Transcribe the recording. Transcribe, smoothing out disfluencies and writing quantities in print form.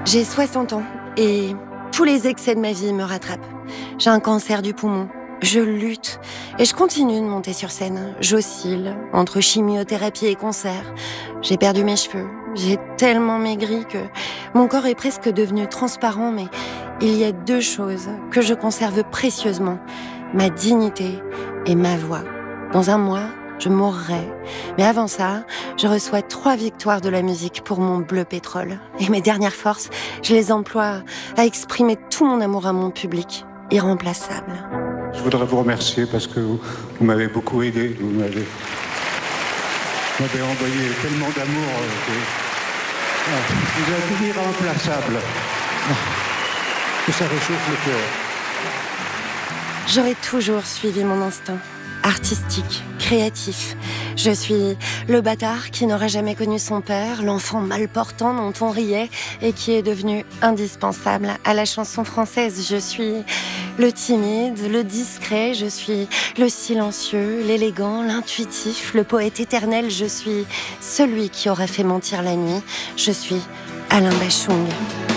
J'ai 60 ans et tous les excès de ma vie me rattrapent. J'ai un cancer du poumon. Je lutte et je continue de monter sur scène. J'oscille entre chimiothérapie et concert. J'ai perdu mes cheveux. J'ai tellement maigri que mon corps est presque devenu transparent, mais il y a 2 choses que je conserve précieusement. Ma dignité et ma voix. Dans un mois, je mourrai. Mais avant ça, je reçois 3 victoires de la musique pour mon bleu pétrole. Et mes dernières forces, je les emploie à exprimer tout mon amour à mon public. Irremplaçable. Je voudrais vous remercier parce que vous m'avez beaucoup aidé. Vous m'avez envoyé tellement d'amour. Vous êtes irremplaçable. Que ça réchauffe le cœur. J'aurais toujours suivi mon instinct. Artistique, créatif. Je suis le bâtard qui n'aurait jamais connu son père, l'enfant mal portant dont on riait et qui est devenu indispensable à la chanson française. Je suis le timide, le discret, je suis le silencieux, l'élégant, l'intuitif, le poète éternel. Je suis celui qui aurait fait mentir la nuit. Je suis Alain Bachung.